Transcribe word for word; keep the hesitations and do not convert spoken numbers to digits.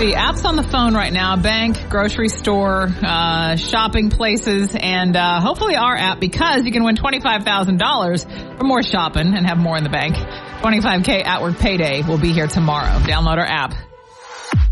see. Apps on the phone right now, bank, grocery store, uh, shopping places, and uh, hopefully our app, because you can win twenty-five thousand dollars for more shopping and have more in the bank. twenty-five K Atworth Payday will be here tomorrow. Download our app.